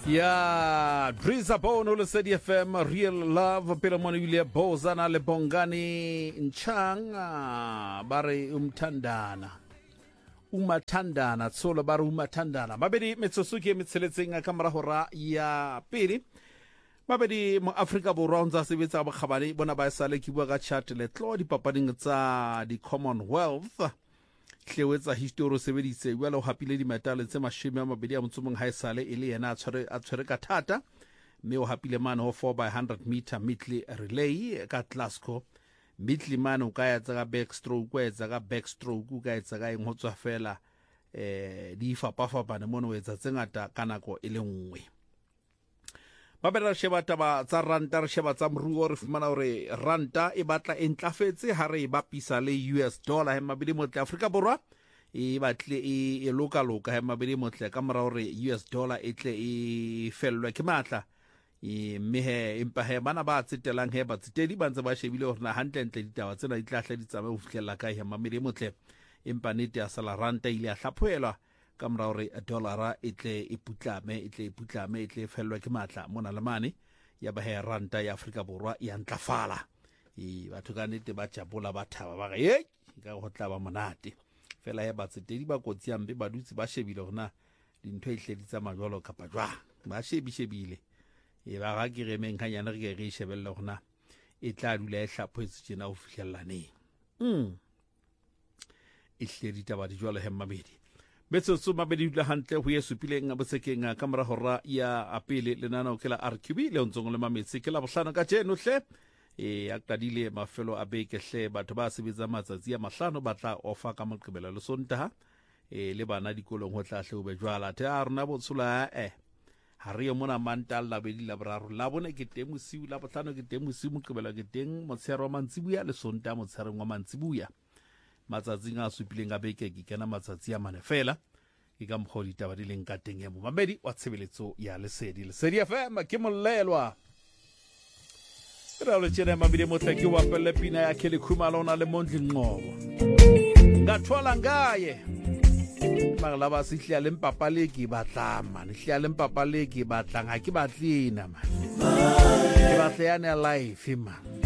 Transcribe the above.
Ya Brisa Bono le Sedi FM Real Love pela mwana yule bozana le bongani nchanga bare umathandana tsola bare umathandana mabedi metsosuke metseletseng ka mara hora ya pele mabedi mo Africa Borwa ntsa sebetsa ba khabane bona ba sale ke bua ka chat le tlo di papading tsa di Commonwealth hlewetsa history sebeditse jwale o hapile di medal tse 20 ya motsomong ha esale ile yena a tshwere ka thata mme o hapile mane ho 4x100 meter medley relay ka Glasgow medley mane o ka etsa ka backstroke o etsa ka backstroke o ka etsa ka eng ho tswa fela di fapafapane mono o etsa tsengata ka nako e le nngwe ba bera sheba taba tsa ranta re sheba tsa moruo re fumana hore ranta e batla e ntlafetse ha re ba pisa le US dollar he mabedi motle Afrika Borwa e batle e loka he mabedi motle ka mora hore US dollar e tle e fellwe ke matla mme he empa he bana ba tsetelang he ba tsetedi ba ntse ba shebile hore na hantle ditaba tsena di tla hla di tsamae ho fihlella kae he mabedi motle empa nete ya sala ranta ile a hlaphoelwa ka mora hore dollara e tle e putlame fellwa ke matla mona le mane ya ba he ranta ya Afrika Borwa ya ntlafala batho ka nete ba tjabola ba thaba ba ga ka go tla ba monate fela he ba tsetedi ba kotsi ambe ba dutse ba shebile hona dintho ihleditsa majolo kapa jwa ba shebile ba ga ke remeng khanyana re shebelle hona e tla dula e hlaphoetse tsena ho fihlellane ihledita ba di jwalo he mabedi Metsotso mabedi dula hantle ho yesupile nga botsekeng ka mora hora ya apele lenana o kela RQB le ontsong le mametsi ke la bohlano ka jeno hle ya qadile mafelo a beke hle batho ba sebetsa matsatsi ya mahlano ba tla ofa ka moqebelo le sontaha le bana dikolong ho tla hle o be jwala the a rona botsula ha re mona mantal la bedi la braro la bone ke teng mosiu la bohlano ke teng mosiu moqebelo ke teng motshero wa mantsibuya le sontaha motshero wa mantsibuya matsatsi nga supile nga beke ke kana matsatsi ya mane fela ke ka mkhodi taba di leng ka teng ya mo mamedi wa tshebeletso ya Lesedi FM ke mollelwa ra le tsena mabidi motle ke wa pele pina ya Kelly Khumalo na le Mondli Nqobo ngathwala ngaye magala ba sihla le mpapa le ke batla man hla le mpapa le ke batla nga ke batlina man ke batla yana life man